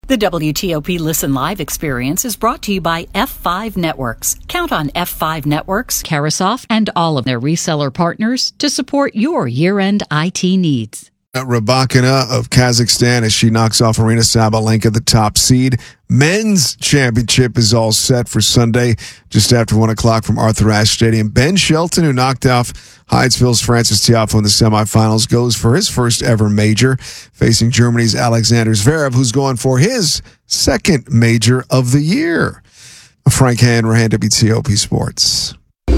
The WTOP Listen Live experience is brought to you by F5 Networks. Count on F5 Networks, Carasoft, and all of their reseller partners to support your year-end IT needs. Rybakina of Kazakhstan as she knocks off Aryna Sabalenka, the top seed. Men's championship is all set for Sunday, just after 1 o'clock from Arthur Ashe Stadium. Ben Shelton, who knocked off Hydesville's Francis Tiafoe in the semifinals, goes for his first ever major, facing Germany's Alexander Zverev, who's going for his second major of the year. Frank Hanrahan, WTOP Sports.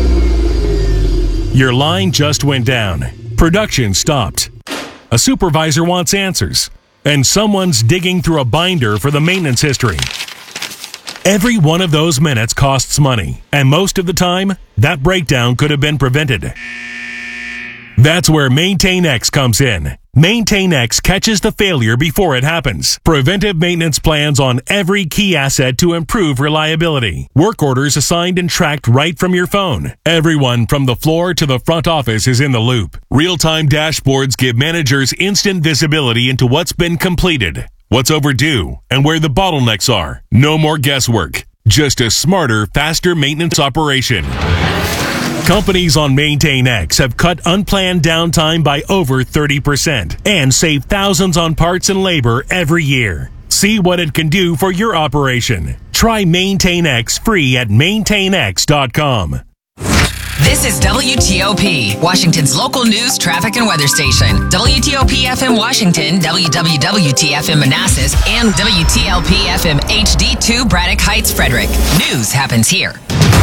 Your line just went down. Production stopped. A supervisor wants answers, and someone's digging through a binder for the maintenance history. Every one of those minutes costs money, and most of the time, that breakdown could have been prevented. That's where MaintainX comes in. MaintainX catches the failure before it happens. Preventive maintenance plans on every key asset to improve reliability. Work orders assigned and tracked right from your phone. Everyone from the floor to the front office is in the loop. Real-time dashboards give managers instant visibility into what's been completed, what's overdue, and where the bottlenecks are. No more guesswork. Just a smarter, faster maintenance operation. Companies on MaintainX have cut unplanned downtime by over 30% and save thousands on parts and labor every year. See what it can do for your operation. Try MaintainX free at maintainx.com. This is WTOP, Washington's local news, traffic, and weather station. WTOP FM Washington, WWWT-FM Manassas, and WTLP FM HD2 Braddock Heights, Frederick. News happens here.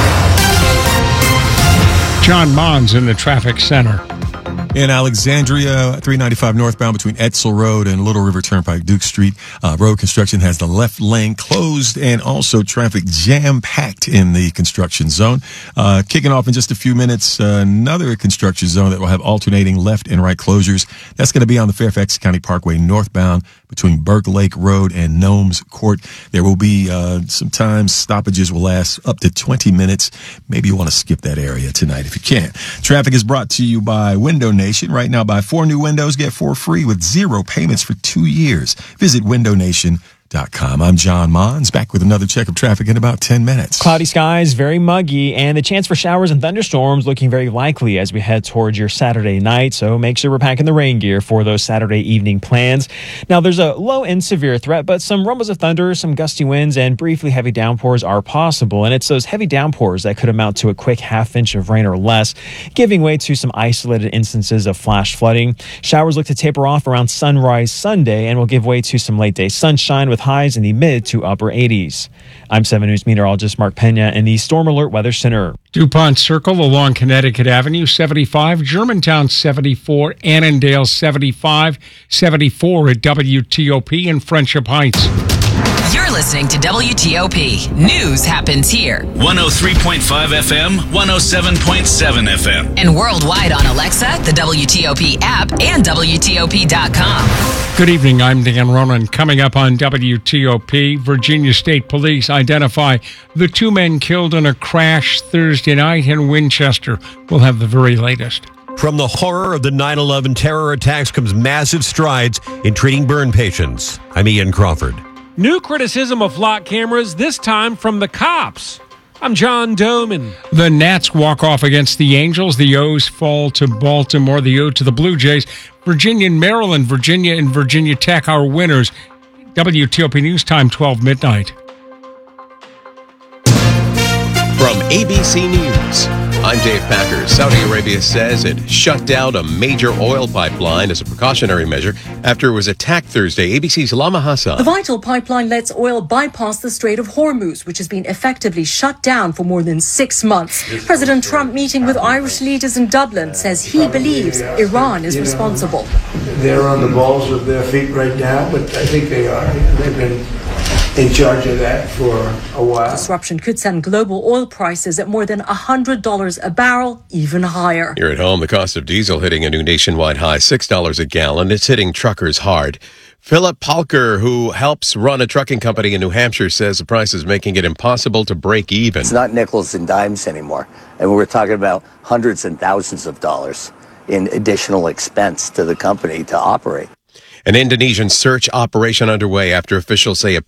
John Mons in the traffic center. In Alexandria, 395 northbound between Etzel Road and Little River Turnpike, Duke Street. Road construction has the left lane closed and also traffic jam-packed in the construction zone. Kicking off in just a few minutes, another construction zone that will have alternating left and right closures. That's going to be on the Fairfax County Parkway northbound between Burke Lake Road and Gnomes Court. There will be sometimes stoppages will last up to 20 minutes. Maybe you want to skip that area tonight if you can. Traffic is brought to you by Window Nation. Right now, buy 4 new windows, get 4 free with 0 payments for 2 years. Visit windownation.com. I'm John Mons, back with another check of traffic in about 10 minutes. Cloudy skies, very muggy, and the chance for showers and thunderstorms looking very likely as we head towards your Saturday night, so make sure we're packing the rain gear for those Saturday evening plans. Now, there's a low and severe threat, but some rumbles of thunder, some gusty winds, and briefly heavy downpours are possible, and it's those heavy downpours that could amount to a quick half-inch of rain or less, giving way to some isolated instances of flash flooding. Showers look to taper off around sunrise Sunday and will give way to some late-day sunshine with highs in the mid to upper 80s. I'm 7 News meteorologist Mark Pena in the Storm Alert Weather Center. DuPont Circle along Connecticut Avenue, 75. Germantown, 74. Annandale, 75. 74 at WTOP in Friendship Heights. You're listening to WTOP. News happens here. 103.5 FM, 107.7 FM. And worldwide on Alexa, the WTOP app, and WTOP.com. Good evening, I'm Dan Ronan. Coming up on WTOP, Virginia State Police identify the 2 men killed in a crash Thursday night in Winchester. We'll have the very latest. From the horror of the 9/11 terror attacks comes massive strides in treating burn patients. I'm Ian Crawford. New criticism of flock cameras, this time from the cops. I'm John Doman. The Nats walk off against the Angels. The O's fall to Baltimore. The O to the Blue Jays. Virginia and Maryland, Virginia and Virginia Tech are winners. WTOP News Time, 12 midnight. From ABC News, I'm Dave Packer. Saudi Arabia says it shut down a major oil pipeline as a precautionary measure after it was attacked Thursday. ABC's Lama Hassan. The vital pipeline lets oil bypass the Strait of Hormuz, which has been effectively shut down for more than 6 months. President Trump, meeting with Irish leaders in Dublin, says he believes Iran is responsible. They're on the balls of their feet right now, but I think they are. They've been in charge of that for a while. Disruption could send global oil prices at more than $100 a barrel, even higher. Here at home, the cost of diesel hitting a new nationwide high, $6 a gallon. It's hitting truckers hard. Philip Palker, who helps run a trucking company in New Hampshire, says the price is making it impossible to break even. It's not nickels and dimes anymore. And we're talking about hundreds and thousands of dollars in additional expense to the company to operate. An Indonesian search operation underway after officials say a